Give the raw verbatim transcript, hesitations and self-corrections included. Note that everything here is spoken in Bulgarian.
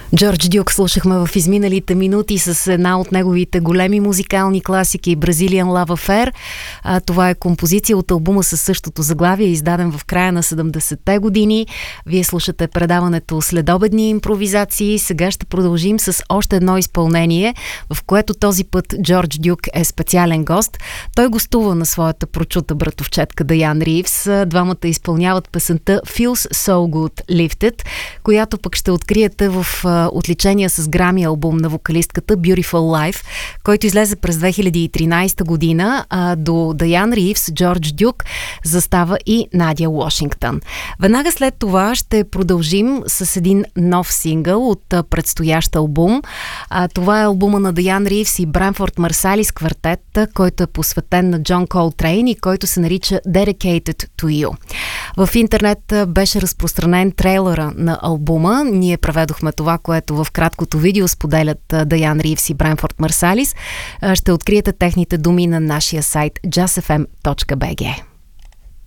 Джордж Дюк слушахме в изминалите минути с една от неговите големи музикални класики Brazilian Love Affair. А, това е композиция от албума със същото заглавие, издаден в края на седемдесетте години. Вие слушате предаването Следобедни импровизации. Сега ще продължим с още едно изпълнение, в което този път Джордж Дюк е специален гост. Той гостува на своята прочута братовчетка Даян Ривз. Двамата изпълняват песента Feels So Good Lifted, която пък ще откриете в отличения с Грами албум на вокалистката Beautiful Life, който излезе през две хиляди и тринадесета година. А до Даян Ривз, Джордж Дюк застава и Надя Уошингтън. Веднага след това ще продължим с един нов сингъл от предстоящ албум. А, това е албума на Даян Ривз и Брамфорд Марсалис квартет, който е посветен на Джон Колтрейн и който се нарича Dedicated to You. В интернет беше разпространен трейлера на албума. Ние преведохме това, което в краткото видео споделят Даян Ривз и Брамфорд Марсалис. Ще откриете техните думи на нашия сайт джаз еф ем точка би джи.